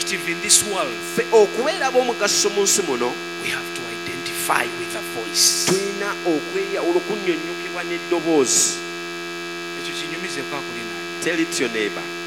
effective in this world, okubeera ab'omugaso mu nsi muno we have to identify with a voice. tulina okunyonnyokebwa n'eddoboozi. Ekyo kinyumize kwa kulina. Tell it to your neighbor.